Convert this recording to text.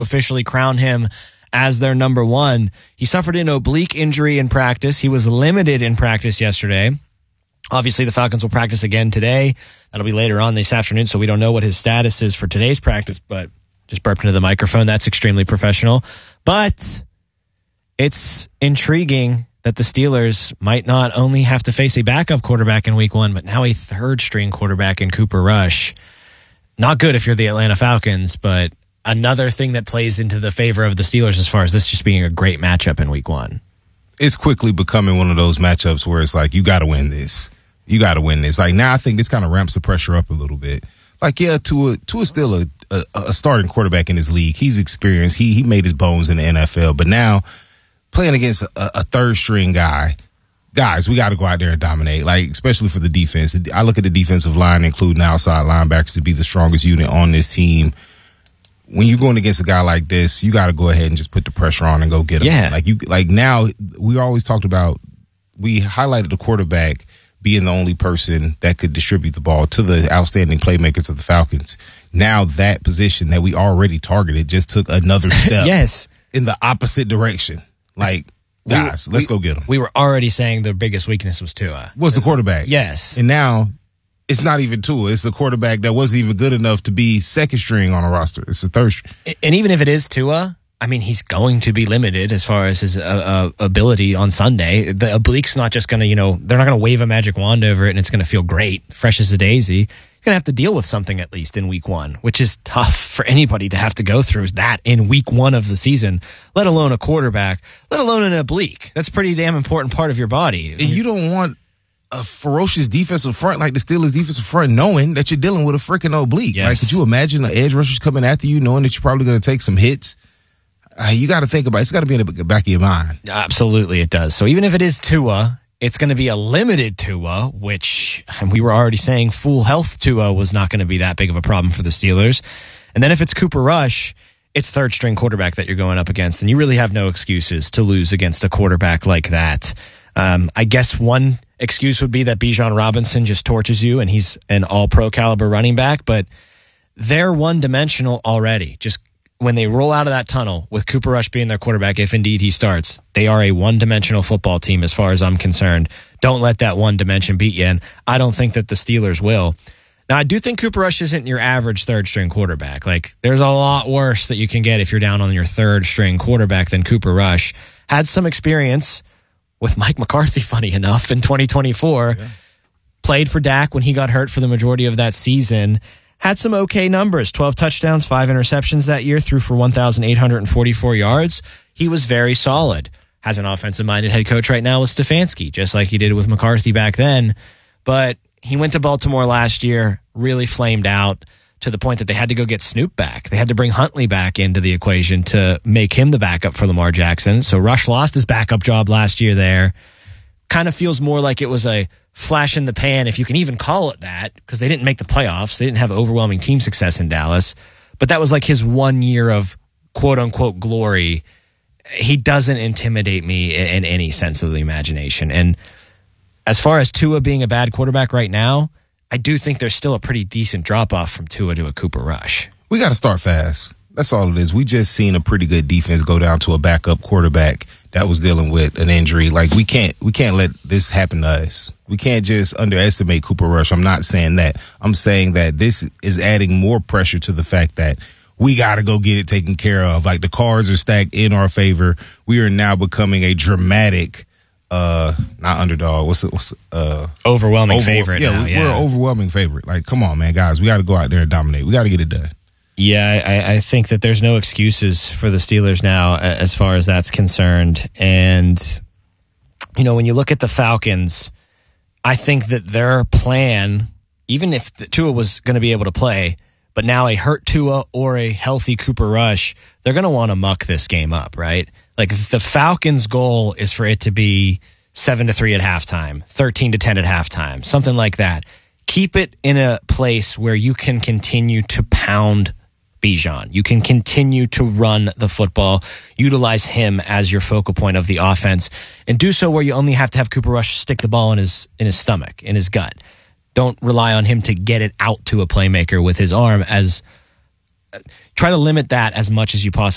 officially crown him as their number one. He suffered an oblique injury in practice. He was limited in practice yesterday. Obviously, the Falcons will practice again today. That'll be later on this afternoon, so we don't know what his status is for today's practice, but just burped into the microphone. That's extremely professional. But it's intriguing that the Steelers might not only have to face a backup quarterback in week one, but now a third-string quarterback in Cooper Rush. Not good if you're the Atlanta Falcons, but another thing that plays into the favor of the Steelers as far as this just being a great matchup in week one. It's quickly becoming one of those matchups where it's like, you got to win this. You got to win this. Like, now I think this kind of ramps the pressure up a little bit. Like, yeah, Tua's still a starting quarterback in his league. He's experienced. He made his bones in the NFL, but now playing against a third-string guys, we got to go out there and dominate, like, especially for the defense. I look at the defensive line, including outside linebackers, to be the strongest unit on this team. When you're going against a guy like this, you got to go ahead and just put the pressure on and go get him. Yeah. Now, we always talked about, we highlighted the quarterback being the only person that could distribute the ball to the outstanding playmakers of the Falcons. Now that position that we already targeted just took another step yes. in the opposite direction. Like, guys, let's go get him. We were already saying the biggest weakness was Tua. Was the quarterback. Yes. And now it's not even Tua. It's a quarterback that wasn't even good enough to be second string on a roster. It's a third string. And even if it is Tua, I mean, he's going to be limited as far as his ability on Sunday. The oblique's not just going to, they're not going to wave a magic wand over it and it's going to feel great, fresh as a daisy. Going to have to deal with something at least in week one, which is tough for anybody to have to go through that in week one of the season, let alone a quarterback, let alone an oblique. That's a pretty damn important part of your body. And you don't want a ferocious defensive front like the Steelers defensive front knowing that you're dealing with a freaking oblique. Yes. Like, could you imagine the edge rushers coming after you knowing that you're probably going to take some hits? You got to think about it. It's got to be in the back of your mind. Absolutely, it does. So even if it is Tua, it's going to be a limited Tua, which we were already saying full health Tua was not going to be that big of a problem for the Steelers. And then if it's Cooper Rush, it's third string quarterback that you're going up against, and you really have no excuses to lose against a quarterback like that. I guess one excuse would be that Bijan Robinson just torches you and he's an all-pro caliber running back, but they're one-dimensional already. Just when they roll out of that tunnel with Cooper Rush being their quarterback, if indeed he starts, they are a one-dimensional football team as far as I'm concerned. Don't let that one dimension beat you, and I don't think that the Steelers will. Now, I do think Cooper Rush isn't your average third-string quarterback. Like, there's a lot worse that you can get if you're down on your third-string quarterback than Cooper Rush. Had some experience with Mike McCarthy, funny enough, in 2024. Yeah. Played for Dak when he got hurt for the majority of that season. Had some okay numbers, 12 touchdowns, 5 interceptions that year, threw for 1,844 yards. He was very solid. Has an offensive-minded head coach right now with Stefanski, just like he did with McCarthy back then. But he went to Baltimore last year, really flamed out to the point that they had to go get Snoop back. They had to bring Huntley back into the equation to make him the backup for Lamar Jackson. So Rush lost his backup job last year there. Kind of feels more like it was a flash in the pan, if you can even call it that, because they didn't make the playoffs. They didn't have overwhelming team success in Dallas. But that was like his 1 year of quote-unquote glory. He doesn't intimidate me in any sense of the imagination. And as far as Tua being a bad quarterback right now, I do think there's still a pretty decent drop-off from Tua to a Cooper Rush. We got to start fast. That's all it is. We just seen a pretty good defense go down to a backup quarterback that was dealing with an injury. Like, we can't let this happen to us. We can't just underestimate Cooper Rush. I'm not saying that. I'm saying that this is adding more pressure to the fact that we got to go get it taken care of. Like, the cards are stacked in our favor. We are now becoming a dramatic, not underdog. Overwhelming favorite. Yeah, now, we're an overwhelming favorite. Like, come on, man, guys. We got to go out there and dominate. We got to get it done. Yeah, I think that there's no excuses for the Steelers now as far as that's concerned. And, when you look at the Falcons, I think that their plan, even if Tua was going to be able to play, but now a hurt Tua or a healthy Cooper Rush, they're going to want to muck this game up, right? Like, the Falcons' goal is for it to be 7-3 at halftime, 13-10 at halftime, something like that. Keep it in a place where you can continue to pound Bijan. You can continue to run the football, utilize him as your focal point of the offense, and do so where you only have to have Cooper Rush stick the ball in his stomach, in his gut. Don't rely on him to get it out to a playmaker with his arm. Try to limit that as much as you possibly